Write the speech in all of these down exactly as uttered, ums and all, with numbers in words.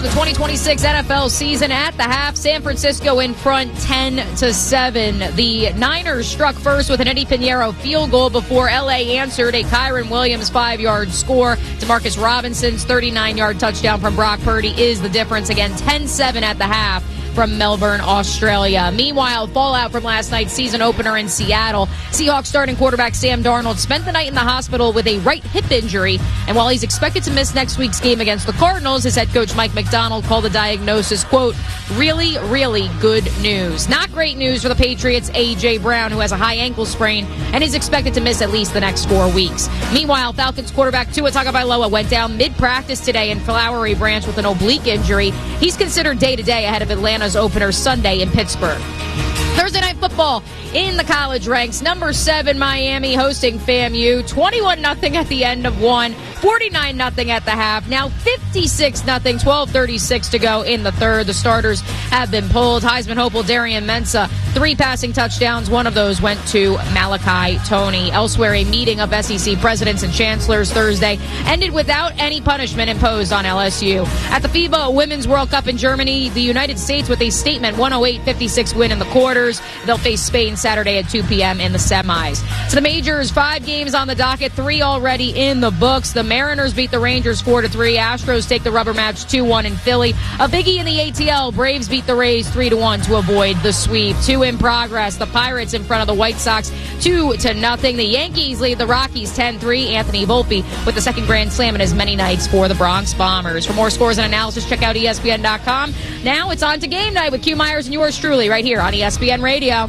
the twenty twenty-six N F L season at the half. San Francisco in front ten to seven. The Niners struck first with an Eddie Pinheiro field goal before L A answered a Kyron Williams five-yard score. DeMarcus Robinson's thirty-nine-yard touchdown from Brock Purdy is the difference. Again, ten seven at the half from Melbourne, Australia. Meanwhile, fallout from last night's season opener in Seattle. Seahawks starting quarterback Sam Darnold spent the night in the hospital with a right hip injury, and while he's expected to miss next week's game against the Cardinals, his head coach Mike Macdonald called the diagnosis, quote, really, really good news. Not great news for the Patriots' A J. Brown, who has a high ankle sprain and is expected to miss at least the next four weeks. Meanwhile, Falcons quarterback Tua Tagovailoa went down mid-practice today in Flowery Branch with an oblique injury. He's considered day-to-day ahead of Atlanta's opener Sunday in Pittsburgh. Thursday night football in the college ranks. Number seven, Miami hosting FAMU. twenty-one nothing at the end of one. forty-nine nothing at the half. Now fifty-six nothing. twelve thirty-six to go in the third. The starters have been pulled. Heisman hopeful Darian Mensah, three passing touchdowns. One of those went to Malachi Toney. Elsewhere, a meeting of S E C presidents and chancellors Thursday ended without any punishment imposed on L S U. At the FIBA Women's World Cup in Germany, the United States with a statement one oh eight fifty-six win in the quarters. They'll face Spain Saturday at two p.m. in the semis. So the majors, five games on the docket, three already in the books. The Mariners beat the Rangers four to three. Astros take the rubber match two one in Philly. A biggie in the A T L. Braves beat the Rays three to one to avoid the sweep. Two in progress. The Pirates in front of the White Sox two to nothing. The Yankees lead the Rockies ten three. Anthony Volpe with the second grand slam in as many nights for the Bronx Bombers. For more scores and analysis, check out E S P N dot com. Now it's on to game night with Q Myers and yours truly right here on E S P N Radio.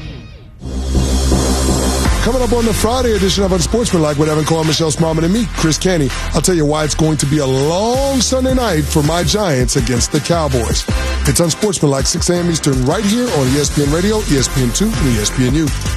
Coming up on the Friday edition of Unsportsmanlike with Evan Cole, Michelle Smallman, and me, Chris Canty. I'll tell you why it's going to be a long Sunday night for my Giants against the Cowboys. It's Unsportsmanlike, six a.m. Eastern, right here on E S P N Radio, E S P N two, and E S P N U.